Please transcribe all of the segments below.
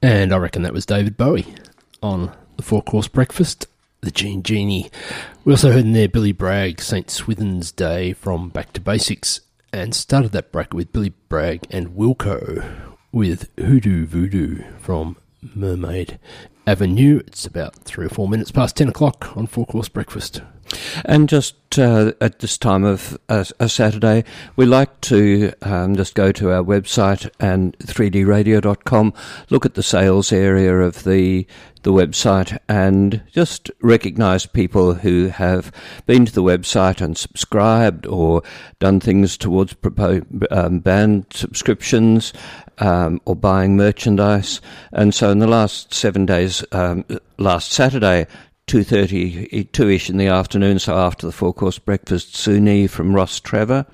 And I reckon that was David Bowie on the Four-Course Breakfast, the Gene Genie. We also heard in there Billy Bragg, St. Swithin's Day from Back to Basics, and started that bracket with Billy Bragg and Wilco with Hoodoo Voodoo from Mermaid Avenue. It's about 3 or 4 minutes past 10 o'clock on Four-Course Breakfast. And just at this time of a Saturday, we like to just go to our website and 3dradio.com, look at the sales area of the website and just recognise people who have been to the website and subscribed or done things towards band subscriptions or buying merchandise. And so in the last 7 days, last Saturday, 2:32ish in the afternoon, so after the Four-Course Breakfast, Suni from Ross Trevor.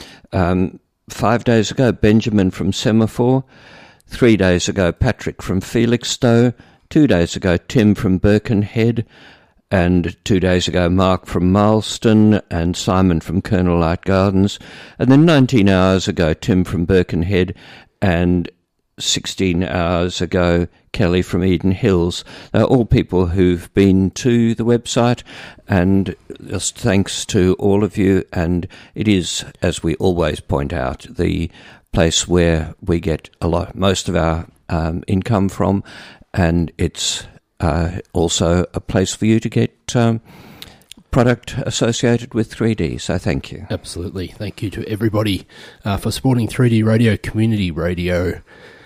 5 days ago, Benjamin from Semaphore. 3 days ago, Patrick from Felixstowe. 2 days ago, Tim from Birkenhead. And 2 days ago, Mark from Marlston and Simon from Colonel Light Gardens. And then 19 hours ago, Tim from Birkenhead, and 16 hours ago, Kelly from Eden Hills. They're all people who've been to the website, and just thanks to all of you. And it is, as we always point out, the place where we get most of our income from, and it's also a place for you to get product associated with 3D. So thank you. Absolutely. Thank you to everybody for supporting 3D Radio, Community Radio.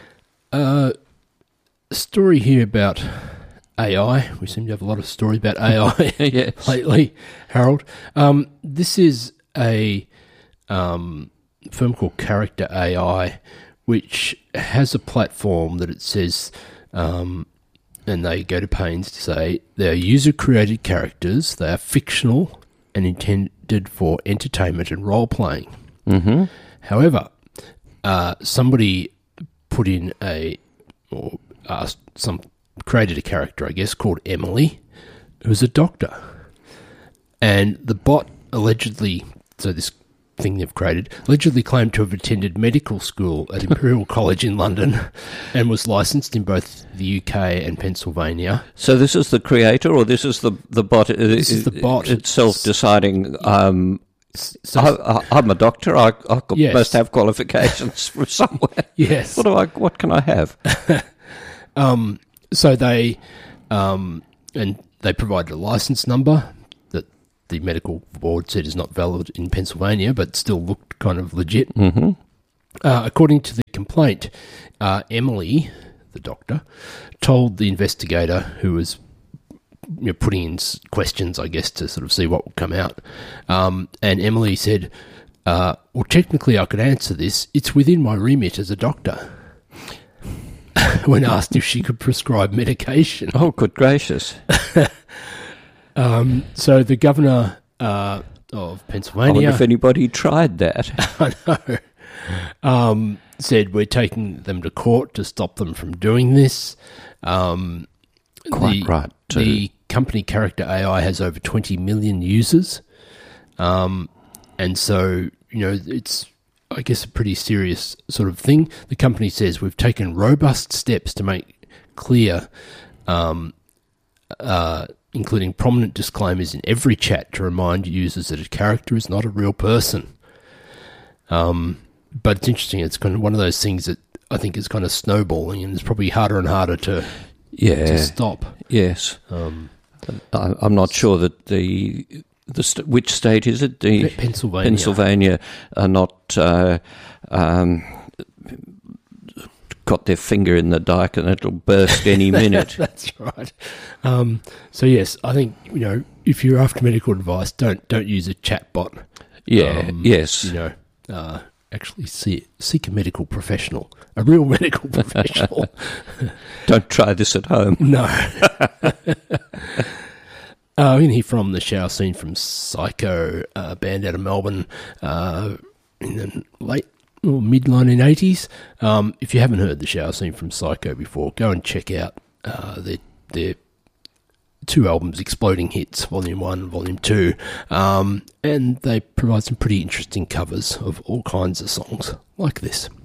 Story here about AI. We seem to have a lot of stories about AI Yes. lately, Harold. This is a firm called Character AI, which has a platform that it says, and they go to pains to say, they are user-created characters, they are fictional and intended for entertainment and role-playing. Mm-hmm. However, somebody put in created a character, I guess, called Emily, who's a doctor. And the bot allegedly, so this thing they've created, allegedly claimed to have attended medical school at Imperial College in London and was licensed in both the UK and Pennsylvania. So this is the creator, or this is the bot? This is the bot itself deciding. So, I'm a doctor. I yes. must have qualifications from somewhere. Yes. What can I have? So they provided a license number that the medical board said is not valid in Pennsylvania, but still looked kind of legit. Mm-hmm. According to the complaint, Emily, the doctor, told the investigator who was putting in questions, I guess, to sort of see what would come out. And Emily said, well, technically I could answer this. It's within my remit as a doctor. When asked if she could prescribe medication. Oh, good gracious. So the governor of Pennsylvania... I wonder if anybody tried that. I know. Said, we're taking them to court to stop them from doing this. Quite right, too. The company Character AI has over 20 million users. And so, it's, I guess, a pretty serious sort of thing. The company says, we've taken robust steps to make clear, including prominent disclaimers in every chat to remind users that a character is not a real person. But it's interesting. It's kind of one of those things that I think is kind of snowballing, and it's probably harder and harder to stop. Yes. I'm not sure that which state is it? Pennsylvania. Pennsylvania are not got their finger in the dike, and it'll burst any minute. That's right. So yes, I think if you're after medical advice, don't use a chat bot. Yeah. Yes. Actually seek a medical professional, a real medical professional. Don't try this at home. No. We're going to hear from the shower scene from Psycho, a band out of Melbourne in the late or mid-1980s. If you haven't heard the shower scene from Psycho before, go and check out their two albums, Exploding Hits, Volume 1 and Volume 2, and they provide some pretty interesting covers of all kinds of songs like this.